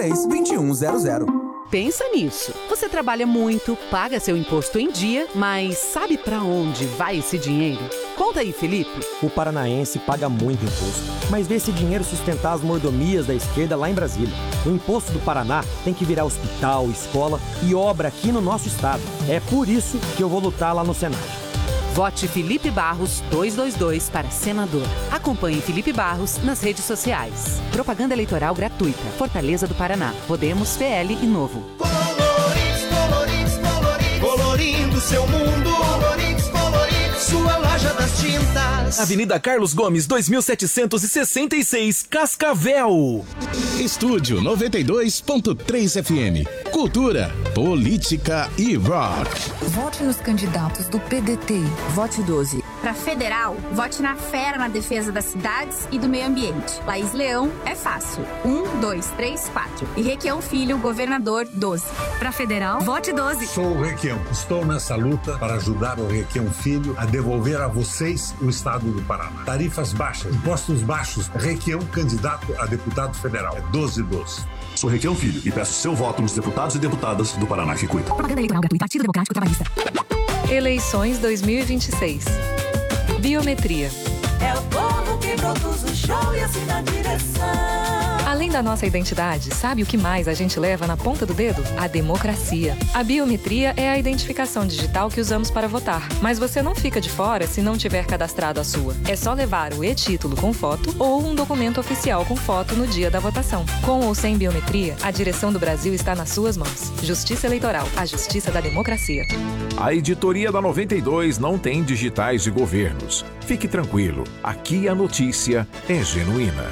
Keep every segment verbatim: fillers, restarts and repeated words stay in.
três, dois um zero zero. Pensa nisso. Você trabalha muito, paga seu imposto em dia, mas sabe pra onde vai esse dinheiro? Conta aí, Felipe. O paranaense paga muito imposto, mas vê esse dinheiro sustentar as mordomias da esquerda lá em Brasília. O imposto do Paraná tem que virar hospital, escola e obra aqui no nosso estado. É por isso que eu vou lutar lá no Senado. Vote Felipe Barros duzentos e vinte e dois para senador. Acompanhe Felipe Barros nas redes sociais. Propaganda eleitoral gratuita. Fortaleza do Paraná. Podemos, P L e Novo. Coloridos, coloridos, coloridos. Colorindo seu mundo. Coloridos, coloridos. Sua loja das tintas. Avenida Carlos Gomes, dois mil setecentos e sessenta e seis, Cascavel. Estúdio noventa e dois ponto três F M. Cultura, política e rock. Vote nos candidatos do P D T. Vote doze. Para federal, vote na fera na defesa das cidades e do meio ambiente. Laís Leão é fácil. Um, dois, três, quatro. E Requião Filho, governador, doze. Para federal, vote doze. Sou o Requião. Estou nessa luta para ajudar o Requião Filho a devolver a vocês o estado do Paraná. Tarifas baixas, impostos baixos. Requião, candidato a deputado federal. É doze doze. Sou Requião Filho e peço seu voto nos deputados e deputadas do Paraná que cuida. Propaganda eleitoral gratuita. Partido Democrático Trabalhista. Eleições dois mil e vinte e seis. Biometria. É o povo que produz o show e assina a direção. Além da nossa identidade, sabe o que mais a gente leva na ponta do dedo? A democracia. A biometria é a identificação digital que usamos para votar. Mas você não fica de fora se não tiver cadastrado a sua. É só levar o e-título com foto ou um documento oficial com foto no dia da votação. Com ou sem biometria, a direção do Brasil está nas suas mãos. Justiça Eleitoral, a justiça da democracia. A editoria da noventa e dois não tem digitais de governos. Fique tranquilo, aqui a notícia é genuína.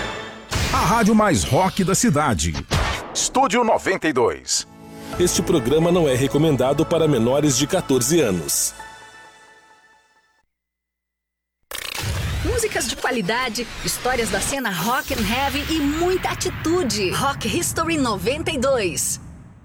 A rádio mais rock da cidade. Estúdio noventa e dois. Este programa não é recomendado para menores de catorze anos. Músicas de qualidade, histórias da cena rock and heavy e muita atitude. Rock History noventa e dois.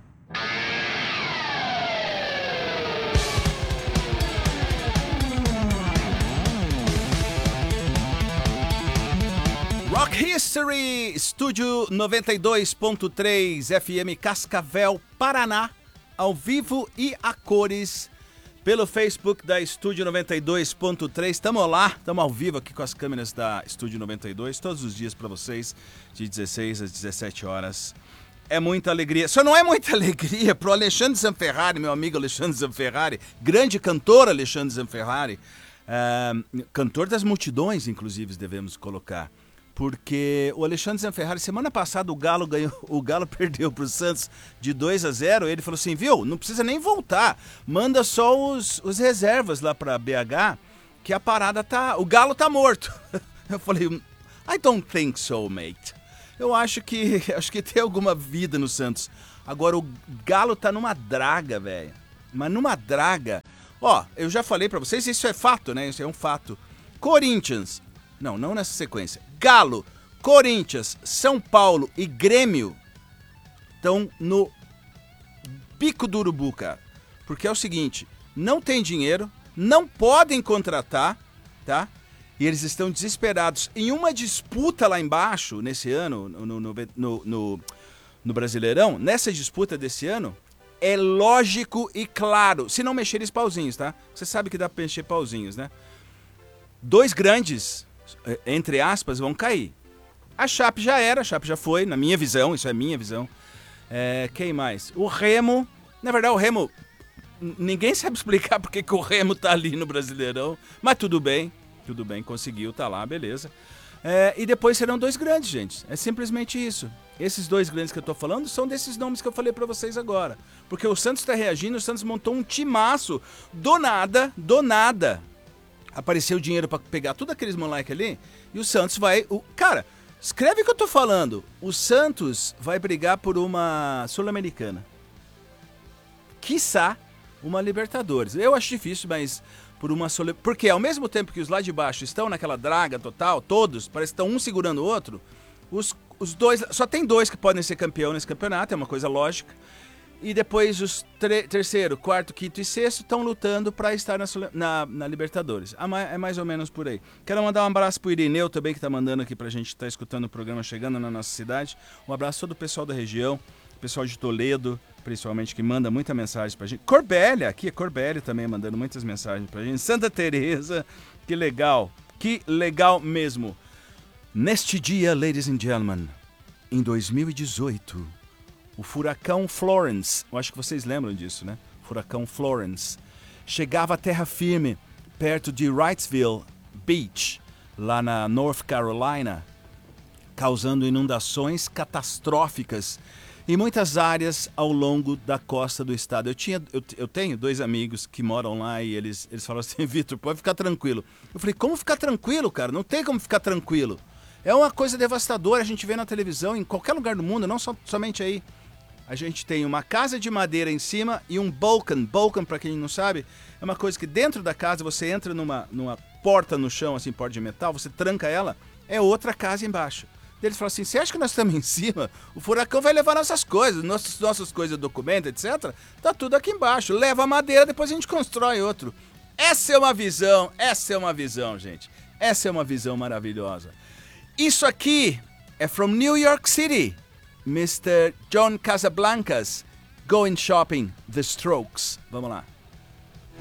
Rock History, Estúdio noventa e dois ponto três F M Cascavel, Paraná, ao vivo e a cores, pelo Facebook da Estúdio noventa e dois ponto três. Estamos lá, estamos ao vivo aqui com as câmeras da Estúdio noventa e dois, todos os dias para vocês, de dezesseis às dezessete horas. É muita alegria. Só não é muita alegria pro Alexandre Zanferrari, meu amigo Alexandre Zanferrari, grande cantor Alexandre Zanferrari, uh, cantor das multidões, inclusive, devemos colocar. Porque o Alexandre Zanferrari, semana passada o Galo ganhou, o Galo perdeu pro Santos de dois a zero. Ele falou assim, viu, não precisa nem voltar, manda só os, os reservas lá pra B H, que a parada tá, o Galo tá morto. Eu falei, I don't think so, mate. Eu acho que, acho que tem alguma vida no Santos. Agora o Galo tá numa draga, velho, mas numa draga. Ó, eu já falei pra vocês, isso é fato, né, isso é um fato. Corinthians, não, não nessa sequência. Galo, Corinthians, São Paulo e Grêmio estão no bico do urubu, cara. Porque é o seguinte, não tem dinheiro, não podem contratar, tá? E eles estão desesperados. Em uma disputa lá embaixo, nesse ano, no, no, no, no, no Brasileirão, nessa disputa desse ano, é lógico e claro, se não mexerem os pauzinhos, tá? Você sabe que dá pra mexer pauzinhos, né? Dois grandes, entre aspas, vão cair. A Chape já era, a Chape já foi, na minha visão, isso é minha visão. É, quem mais? O Remo, na verdade o Remo, ninguém sabe explicar porque que o Remo tá ali no Brasileirão, mas tudo bem, tudo bem, conseguiu, tá lá, beleza. É, e depois serão dois grandes, gente, é simplesmente isso. Esses dois grandes que eu tô falando são desses nomes que eu falei pra vocês agora. Porque o Santos tá reagindo, o Santos montou um timaço, do nada, do nada. Apareceu dinheiro pra pegar tudo aqueles moleques ali e o Santos vai... O, cara, escreve o que eu tô falando. O Santos vai brigar por uma Sul-Americana. Quiçá uma Libertadores. Eu acho difícil, mas por uma Sul... Porque ao mesmo tempo que os lá de baixo estão naquela draga total, todos, parece que estão um segurando o outro, os, os dois... Só tem dois que podem ser campeão nesse campeonato, é uma coisa lógica. E depois os tre- terceiro, quarto, quinto e sexto estão lutando para estar na, na, na Libertadores. É mais ou menos por aí. Quero mandar um abraço pro Irineu também, que tá mandando aqui pra gente estar tá escutando o programa chegando na nossa cidade. Um abraço a todo o pessoal da região, pessoal de Toledo, principalmente, que manda muita mensagem pra gente. Corbélia, aqui é Corbélia também mandando muitas mensagens pra gente. Santa Teresa, que legal, que legal mesmo. Neste dia, ladies and gentlemen, em dois mil e dezoito... o furacão Florence, eu acho que vocês lembram disso, né? Furacão Florence chegava a terra firme perto de Wrightsville Beach, lá na North Carolina, causando inundações catastróficas em muitas áreas ao longo da costa do estado. Eu, tinha, eu, eu tenho dois amigos que moram lá e eles, eles falaram assim, Vitor, pode ficar tranquilo. Eu falei, como ficar tranquilo, cara? Não tem como ficar tranquilo. É uma coisa devastadora, a gente vê na televisão, em qualquer lugar do mundo, não so, somente aí. A gente tem uma casa de madeira em cima e um balcão. Balcão, para quem não sabe, é uma coisa que dentro da casa você entra numa, numa porta no chão, assim, porta de metal, você tranca ela, é outra casa embaixo. Eles falam assim, você acha que nós estamos em cima? O furacão vai levar nossas coisas, nossas, nossas coisas, documento, etcétera. Tá tudo aqui embaixo. Leva a madeira, depois a gente constrói outro. Essa é uma visão, essa é uma visão, gente. Essa é uma visão maravilhosa. Isso aqui é from New York City. mister John Casablancas, Going Shopping, The Strokes. Vamos lá.